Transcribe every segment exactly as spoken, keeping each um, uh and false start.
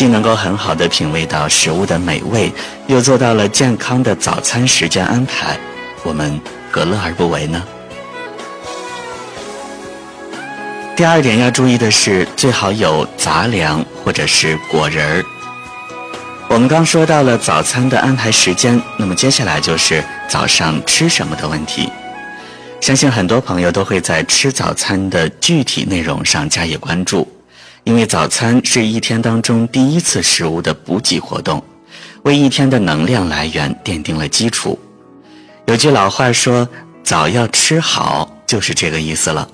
既能够很好地品味到食物的美味，又做到了健康的早餐时间安排，我们何乐而不为呢？第二点要注意的是，最好有杂粮或者是果仁儿。我们刚说到了早餐的安排时间，那么接下来就是早上吃什么的问题。相信很多朋友都会在吃早餐的具体内容上加以关注，因为早餐是一天当中第一次食物的补给活动，为一天的能量来源奠定了基础。有句老话说，早要吃好，就是这个意思了。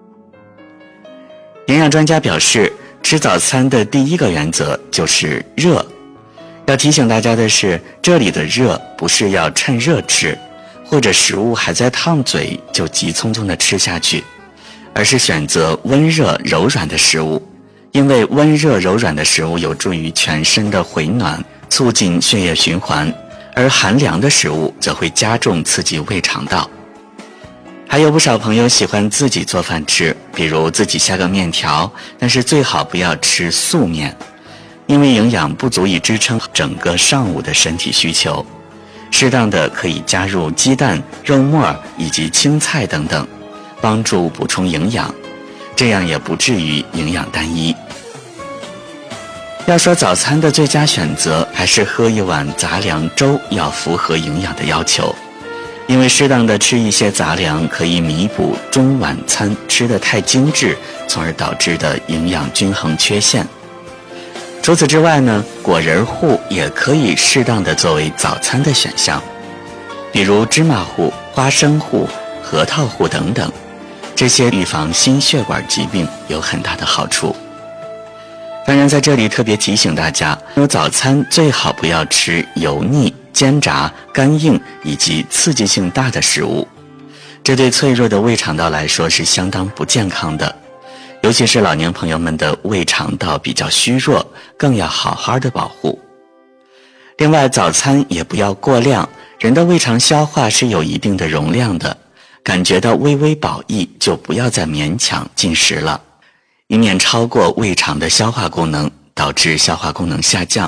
营养专家表示，吃早餐的第一个原则就是热。要提醒大家的是，这里的热不是要趁热吃，或者食物还在烫嘴就急匆匆地吃下去，而是选择温热柔软的食物，因为温热柔软的食物有助于全身的回暖，促进血液循环，而寒凉的食物则会加重刺激胃肠道。还有不少朋友喜欢自己做饭吃，比如自己下个面条，但是最好不要吃素面，因为营养不足以支撑整个上午的身体需求。适当的可以加入鸡蛋、肉末以及青菜等等，帮助补充营养，这样也不至于营养单一。要说早餐的最佳选择，还是喝一碗杂粮粥要符合营养的要求，因为适当的吃一些杂粮可以弥补中晚餐吃得太精致，从而导致的营养均衡缺陷。除此之外呢，果仁糊也可以适当的作为早餐的选项，比如芝麻糊、花生糊、核桃糊等等，这些预防心血管疾病有很大的好处。当然在这里特别提醒大家，早餐最好不要吃油腻、煎炸、干硬以及刺激性大的食物，这对脆弱的胃肠道来说是相当不健康的，尤其是老年朋友们的胃肠道比较虚弱，更要好好的保护。另外，早餐也不要过量，人的胃肠消化是有一定的容量的，感觉到微微饱意就不要再勉强进食了，以免超过胃肠的消化功能，导致消化功能下降。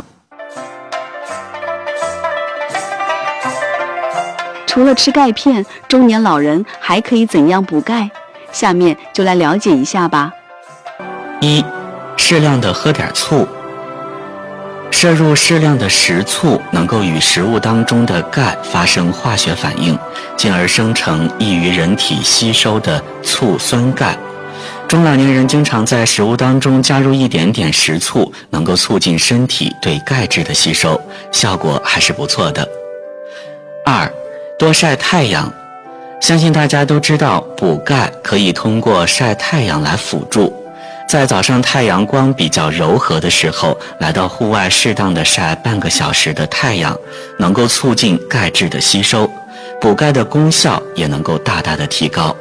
除了吃钙片，中年老人还可以怎样补钙？下面就来了解一下吧。 一、适量的喝点醋。摄入适量的食醋能够与食物当中的钙发生化学反应，进而生成易于人体吸收的醋酸钙。中老年人经常在食物当中加入一点点食醋，能够促进身体对钙质的吸收，效果还是不错的。二、多晒太阳。相信大家都知道，补钙可以通过晒太阳来辅助。在早上太阳光比较柔和的时候，来到户外适当的晒半个小时的太阳，能够促进钙质的吸收，补钙的功效也能够大大的提高。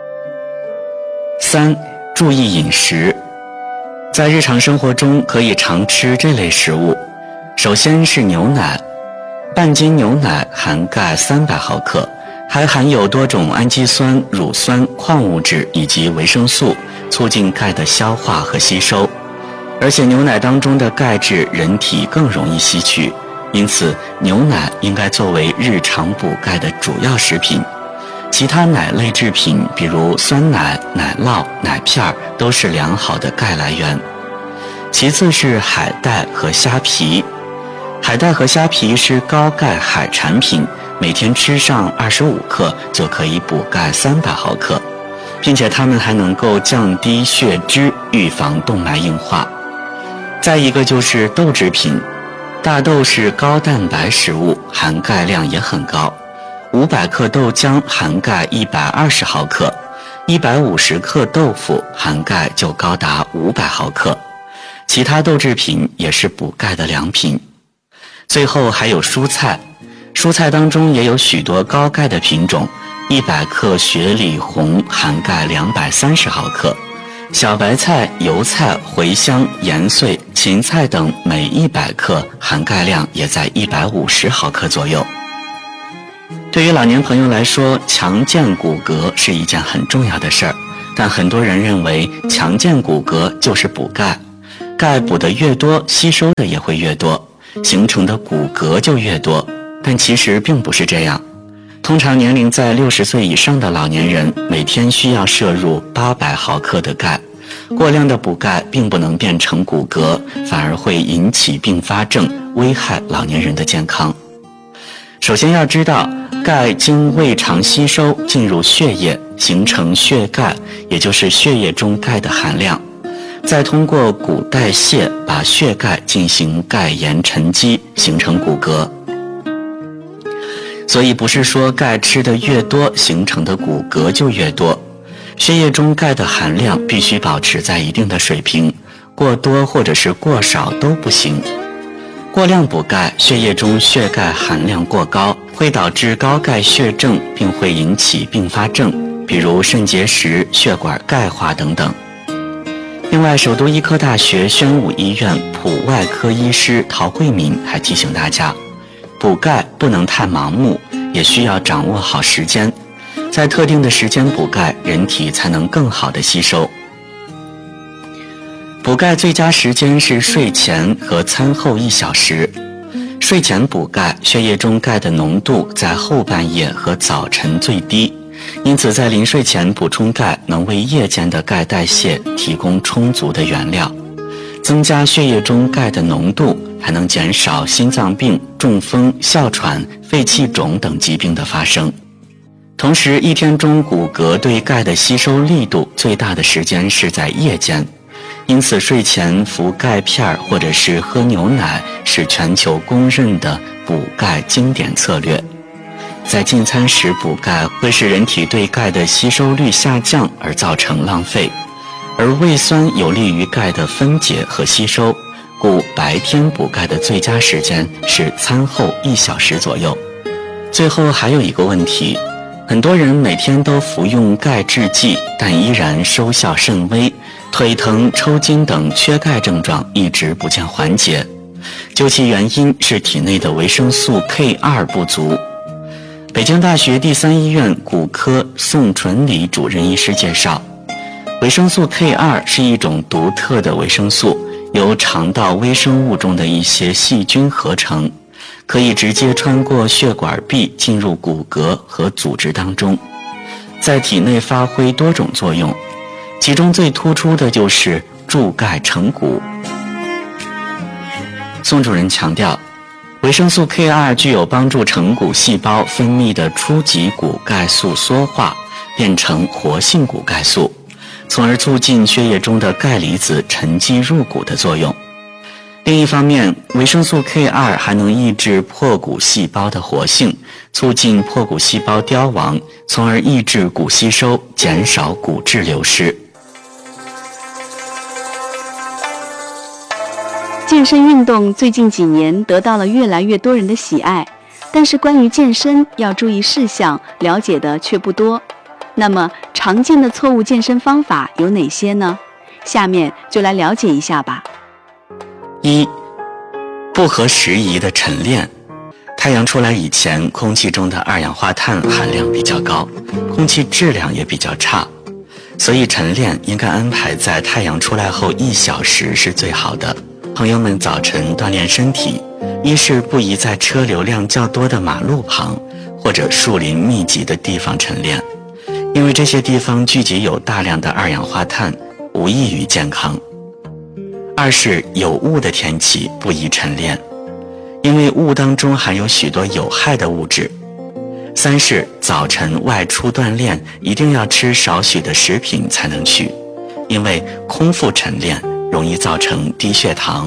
三、注意饮食。在日常生活中可以常吃这类食物。首先是牛奶，半斤牛奶含钙三百毫克，还含有多种氨基酸、乳酸、矿物质以及维生素，促进钙的消化和吸收。而且牛奶当中的钙质人体更容易吸取，因此牛奶应该作为日常补钙的主要食品。其他奶类制品，比如酸奶、奶酪、奶片都是良好的钙来源。其次是海带和虾皮。海带和虾皮是高钙海产品，每天吃上二十五克就可以补钙三百毫克，并且它们还能够降低血脂，预防动脉硬化。再一个就是豆制品，大豆是高蛋白食物，含钙量也很高。五百克豆浆含钙一百二十毫克，一百五十克豆腐含钙就高达五百毫克。其他豆制品也是补钙的良品。最后还有蔬菜，蔬菜当中也有许多高钙的品种，一百克雪里红含钙两百三十毫克，小白菜、油菜、茴香、盐穗、芹菜等每一百克含钙量也在一百五十毫克左右。对于老年朋友来说，强健骨骼是一件很重要的事儿，但很多人认为强健骨骼就是补钙。 钙补得越多，吸收的也会越多，形成的骨骼就越多。但其实并不是这样。通常年龄在六十岁以上的老年人，每天需要摄入八百毫克的钙。过量的补钙并不能变成骨骼，反而会引起并发症，危害老年人的健康。首先要知道，钙经胃肠吸收进入血液，形成血钙，也就是血液中钙的含量，再通过骨代谢把血钙进行钙盐沉积，形成骨骼。所以不是说钙吃得越多，形成的骨骼就越多。血液中钙的含量必须保持在一定的水平，过多或者是过少都不行。过量补钙，血液中血钙含量过高，会导致高钙血症，并会引起并发症，比如肾结石、血管钙化等等。另外，首都医科大学宣武医院普外科医师陶慧敏还提醒大家，补钙不能太盲目，也需要掌握好时间，在特定的时间补钙，人体才能更好的吸收。补钙最佳时间是睡前和餐后一小时。睡前补钙，血液中钙的浓度在后半夜和早晨最低，因此在临睡前补充钙，能为夜间的钙代谢提供充足的原料，增加血液中钙的浓度，还能减少心脏病、中风、哮喘、肺气肿等疾病的发生。同时，一天中骨骼对钙的吸收力度最大的时间是在夜间，因此睡前服钙片或者是喝牛奶是全球公认的补钙经典策略。在进餐时补钙会使人体对钙的吸收率下降而造成浪费，而胃酸有利于钙的分解和吸收，故白天补钙的最佳时间是餐后一小时左右。最后还有一个问题，很多人每天都服用钙制剂，但依然收效甚微，腿疼、抽筋等缺钙症状一直不见缓解。究其原因是体内的维生素 K 二 不足。北京大学第三医院骨科宋纯礼主任医师介绍，维生素 K 二 是一种独特的维生素，由肠道微生物中的一些细菌合成，可以直接穿过血管壁进入骨骼和组织当中，在体内发挥多种作用，其中最突出的就是助钙成骨。宋主任强调，维生素 K 二 具有帮助成骨细胞分泌的初级骨钙素缩化，变成活性骨钙素，从而促进血液中的钙离子沉积入骨的作用。另一方面，维生素 K 二 还能抑制破骨细胞的活性，促进破骨细胞凋亡，从而抑制骨吸收，减少骨质流失。 健身运动最近几年得到了越来越多人的喜爱，但是关于健身要注意事项了解的却不多。那么常见的错误健身方法有哪些呢？下面就来了解一下吧。 一、不合时宜的晨练。太阳出来以前，空气中的二氧化碳含量比较高，空气质量也比较差，所以晨练应该安排在太阳出来后一小时是最好的。朋友们早晨锻炼身体，一是不宜在车流量较多的马路旁或者树林密集的地方晨练，因为这些地方聚集有大量的二氧化碳，无益于健康。二是有雾的天气不宜晨练，因为雾当中含有许多有害的物质。三是早晨外出锻炼一定要吃少许的食品才能去，因为空腹晨练容易造成低血糖。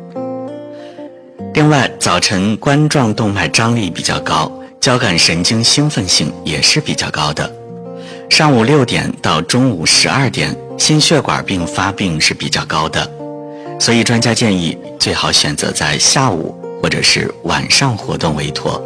另外，早晨冠状动脉张力比较高，交感神经兴奋性也是比较高的。上午六点到中午十二点，心血管并发病是比较高的，所以专家建议最好选择在下午或者是晚上活动为妥。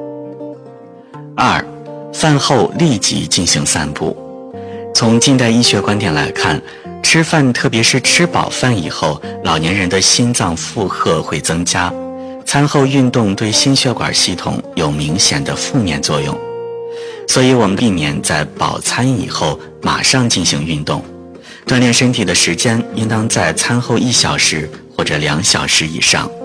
二、饭后立即进行散步。从近代医学观点来看，吃饭特别是吃饱饭以后，老年人的心脏负荷会增加，餐后运动对心血管系统有明显的负面作用，所以我们避免在饱餐以后马上进行运动， 锻炼身体的时间应当在餐后一小时或者两小时以上。